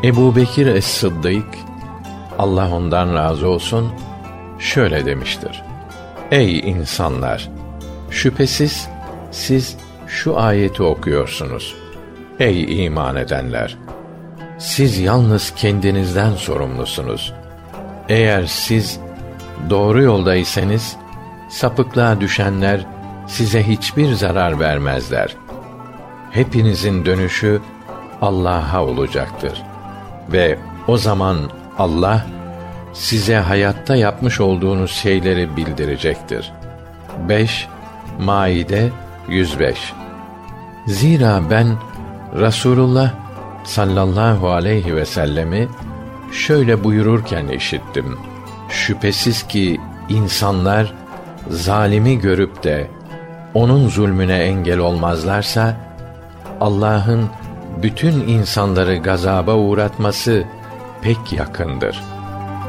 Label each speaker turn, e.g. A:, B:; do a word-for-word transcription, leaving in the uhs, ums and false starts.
A: Ebu Bekir es-Sıddık, Allah ondan razı olsun, şöyle demiştir: Ey insanlar! Şüphesiz siz şu ayeti okuyorsunuz. Ey iman edenler! Siz yalnız kendinizden sorumlusunuz. Eğer siz doğru yoldaysanız, sapıklığa düşenler size hiçbir zarar vermezler. Hepinizin dönüşü Allah'a olacaktır. Ve o zaman Allah size hayatta yapmış olduğunuz şeyleri bildirecektir. beş Maide yüz beş. Zira ben Rasulullah sallallahu aleyhi ve sellemi şöyle buyururken işittim: Şüphesiz ki insanlar zalimi görüp de onun zulmüne engel olmazlarsa, Allah'ın bütün insanları gazaba uğratması pek yakındır.